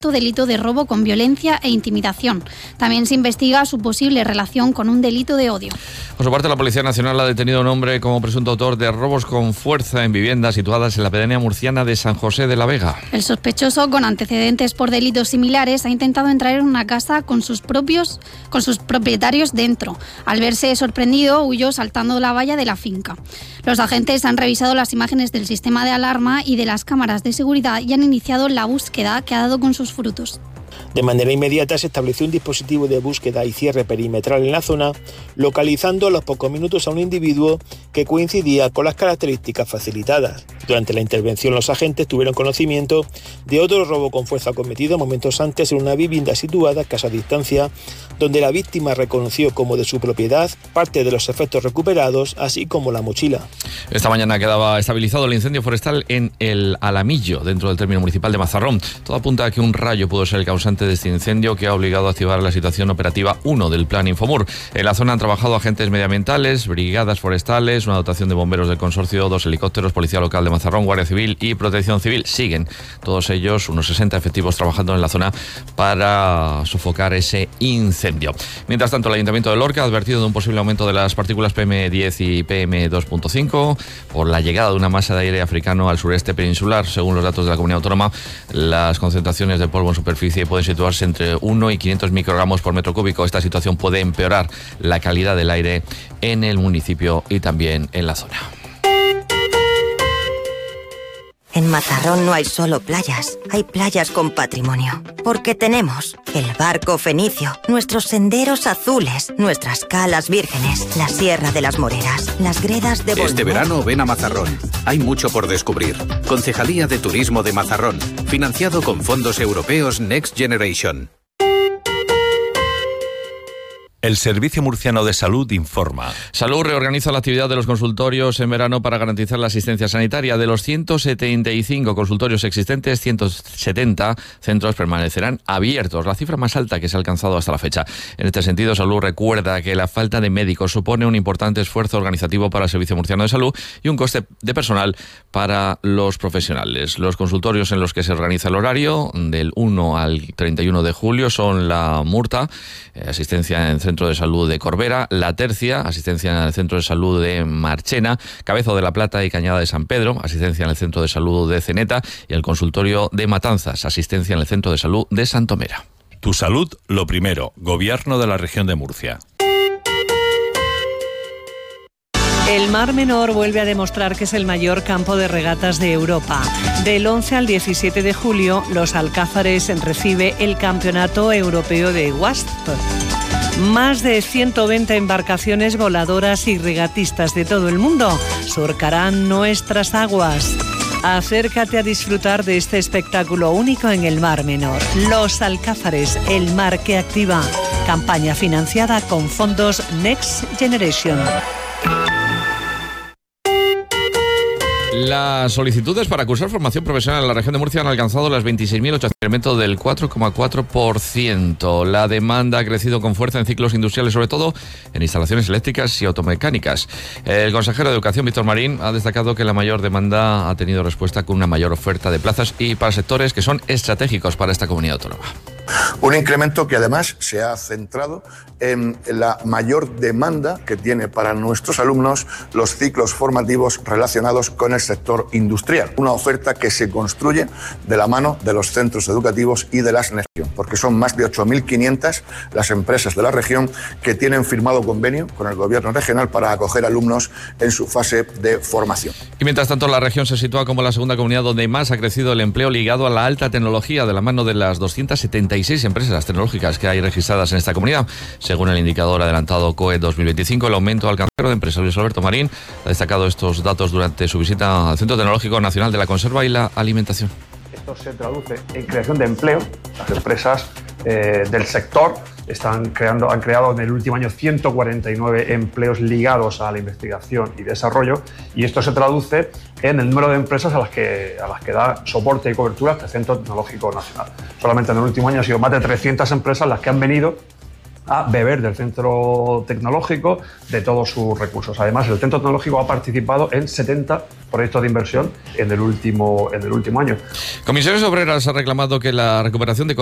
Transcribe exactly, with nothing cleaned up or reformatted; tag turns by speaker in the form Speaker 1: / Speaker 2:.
Speaker 1: delito de robo con violencia e intimidación. También se investiga su posible relación con un delito de odio.
Speaker 2: Por su parte, la Policía Nacional ha detenido a un hombre como presunto autor de robos con fuerza en viviendas situadas en la pedanía murciana de San José de la Vega.
Speaker 1: El sospechoso, con antecedentes por delitos similares, ha intentado entrar en una casa con sus propios, con sus propietarios dentro. Al verse sorprendido, huyó saltando la valla de la finca. Los agentes han revisado las imágenes del sistema de alarma y de las cámaras de seguridad y han iniciado la búsqueda que ha dado con sus frutos.
Speaker 3: De manera inmediata se estableció un dispositivo de búsqueda y cierre perimetral en la zona, localizando a los pocos minutos a un individuo que coincidía con las características facilitadas. Durante la intervención, los agentes tuvieron conocimiento de otro robo con fuerza cometido momentos antes en una vivienda situada a escasa distancia, donde la víctima reconoció como de su propiedad parte de los efectos recuperados, así como la mochila.
Speaker 2: Esta mañana quedaba estabilizado el incendio forestal en el Alamillo, dentro del término municipal de Mazarrón. Todo apunta a que un rayo pudo ser el causante de este incendio, que ha obligado a activar la situación operativa uno del Plan Infomur. En la zona han trabajado agentes medioambientales, brigadas forestales, una dotación de bomberos del consorcio, dos helicópteros, Policía Local de Mazarrón, Guardia Civil y Protección Civil. Siguen todos ellos, unos sesenta efectivos, trabajando en la zona para sofocar ese incendio. Mientras tanto, el Ayuntamiento de Lorca ha advertido de un posible aumento de las partículas P M diez y P M dos punto cinco por la llegada de una masa de aire africano al sureste peninsular. Según los datos de la comunidad autónoma, las concentraciones de polvo en superficie pueden situarse entre uno y quinientos microgramos por metro cúbico. Esta situación puede empeorar la calidad del aire en el municipio y también en la zona.
Speaker 4: En Mazarrón no hay solo playas, hay playas con patrimonio. Porque tenemos el barco fenicio, nuestros senderos azules, nuestras calas vírgenes, la Sierra de las Moreras, las gredas de Bolívar.
Speaker 5: Este verano ven a Mazarrón. Hay mucho por descubrir. Concejalía de Turismo de Mazarrón. Financiado con fondos europeos Next Generation.
Speaker 6: El Servicio Murciano de Salud informa.
Speaker 2: Salud reorganiza la actividad de los consultorios en verano para garantizar la asistencia sanitaria. De los ciento setenta y cinco consultorios existentes, ciento setenta centros permanecerán abiertos, la cifra más alta que se ha alcanzado hasta la fecha. En este sentido, Salud recuerda que la falta de médicos supone un importante esfuerzo organizativo para el Servicio Murciano de Salud y un coste de personal para los profesionales. Los consultorios en los que se organiza el horario del uno al treinta y uno de julio son la Murta, eh, asistencia en Centro de Salud de Corbera, La Tercia, asistencia en el Centro de Salud de Marchena, Cabezo de la Plata y Cañada de San Pedro, asistencia en el Centro de Salud de Ceneta y el consultorio de Matanzas, asistencia en el Centro de Salud de Santomera.
Speaker 6: Tu salud, lo primero. Gobierno de la Región de Murcia.
Speaker 7: El Mar Menor vuelve a demostrar que es el mayor campo de regatas de Europa. Del once al diecisiete de julio, Los Alcázares recibe el Campeonato Europeo de Wasp. Más de ciento veinte embarcaciones voladoras y regatistas de todo el mundo surcarán nuestras aguas. Acércate a disfrutar de este espectáculo único en el Mar Menor. Los Alcázares, el mar que activa. Campaña financiada con fondos Next Generation.
Speaker 2: Las solicitudes para cursar formación profesional en la región de Murcia han alcanzado las veintiséis mil ochocientos, incremento del cuatro coma cuatro por ciento. La demanda ha crecido con fuerza en ciclos industriales, sobre todo en instalaciones eléctricas y automecánicas. El consejero de Educación, Víctor Marín, ha destacado que la mayor demanda ha tenido respuesta con una mayor oferta de plazas y para sectores que son estratégicos para esta comunidad autónoma.
Speaker 8: Un incremento que además se ha centrado en la mayor demanda que tiene para nuestros alumnos los ciclos formativos relacionados con el sector industrial. Una oferta que se construye de la mano de los centros educativos y de las NEFIO, porque son más de ocho mil quinientas las empresas de la región que tienen firmado convenio con el gobierno regional para acoger alumnos en su fase de formación.
Speaker 2: Y mientras tanto, la región se sitúa como la segunda comunidad donde más ha crecido el empleo ligado a la alta tecnología, de la mano de las doscientas setenta y seis empresas tecnológicas que hay registradas en esta comunidad. Según el indicador adelantado C O E dos mil veinticinco, el aumento alcanzado de empresas. Luis Alberto Marín ha destacado estos datos durante su visita al Centro Tecnológico Nacional de la Conserva y la Alimentación.
Speaker 9: Esto se traduce en creación de empleo. Las empresas eh, del sector están creando, han creado en el último año ciento cuarenta y nueve empleos ligados a la investigación y desarrollo, y esto se traduce en el número de empresas a las que, a las que da soporte y cobertura este Centro Tecnológico Nacional. Solamente en el último año han sido más de trescientas empresas las que han venido a beber del centro tecnológico de todos sus recursos. Además, el centro tecnológico ha participado en setenta proyectos de inversión en el último, en el último año.
Speaker 2: Comisiones Obreras ha reclamado que la recuperación de